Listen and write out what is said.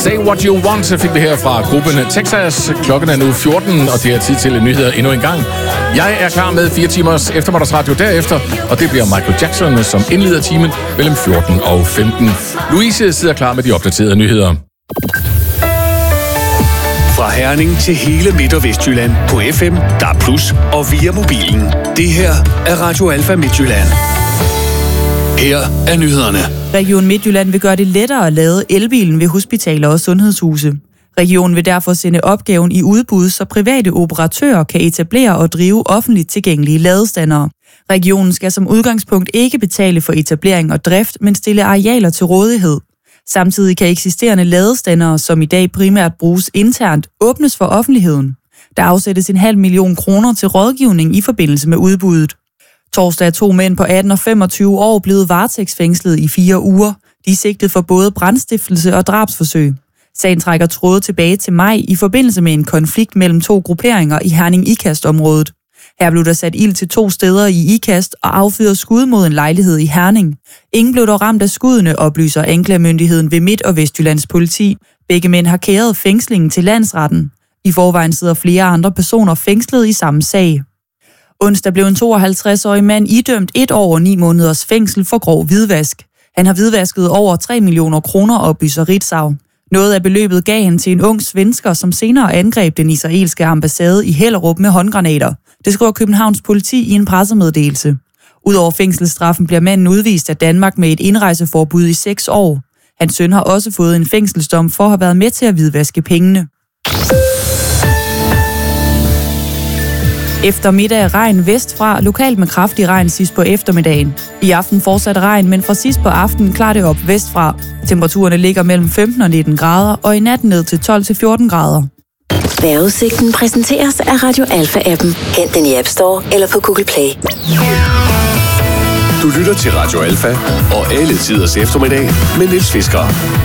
Say What You Want fik det her fra gruppen Texas. Klokken er nu 14, og det er tid til nyheder endnu en gang. Jeg er klar med 4 timers eftermiddagsradio derefter, og det bliver Michael Jackson, som indleder timen mellem 14 og 15. Louise sidder klar med de opdaterede nyheder. Fra Herning til hele Midt- og Vestjylland på FM, DAB+, og via mobilen. Det her er Radio Alfa Midtjylland. Her er nyhederne. Region Midtjylland vil gøre det lettere at lade elbilen ved hospitaler og sundhedshuse. Regionen vil derfor sende opgaven i udbud, så private operatører kan etablere og drive offentligt tilgængelige ladestandere. Regionen skal som udgangspunkt ikke betale for etablering og drift, men stille arealer til rådighed. Samtidig kan eksisterende ladestandere, som i dag primært bruges internt, åbnes for offentligheden. Der afsættes 500.000 kroner til rådgivning i forbindelse med udbuddet. Torsdag er 2 mænd på 18 og 25 år blevet varetægtsfængslet i 4 uger. De er sigtet for både brandstiftelse og drabsforsøg. Sagen trækker tråde tilbage til maj i forbindelse med en konflikt mellem 2 grupperinger i Herning-Ikast-området. Her blev der sat ild til 2 steder i Ikast og affyret skud mod en lejlighed i Herning. Ingen blev dog ramt af skuddene, oplyser anklagemyndigheden ved Midt- og Vestjyllands politi. Begge mænd har kæret fængslingen til landsretten. I forvejen sidder flere andre personer fængslet i samme sag. Onsdag blev en 52-årig mand idømt 1 år og 9 måneders fængsel for grov hvidvask. Han har hvidvasket over 3 millioner kroner, oplyser Ritzau. Noget af beløbet gav han til en ung svensker, som senere angreb den israelske ambassade i Hellerup med håndgranater. Det skriver Københavns politi i en pressemeddelelse. Udover fængselsstraffen bliver manden udvist af Danmark med et indrejseforbud i 6 år. Hans søn har også fået en fængselsdom for at have været med til at hvidvaske pengene. Eftermiddag regn vestfra, lokalt med kraftig regn sidst på eftermiddagen. I aften fortsat regn, men fra sidst på aftenen klarer det op vestfra. Temperaturerne ligger mellem 15 og 19 grader, og i nat ned til 12 til 14 grader. Vejrudsigten præsenteres af Radio Alfa-appen. Hent den i App Store eller på Google Play. Du lytter til Radio Alfa og alle tiders eftermiddag med Niels Fisker.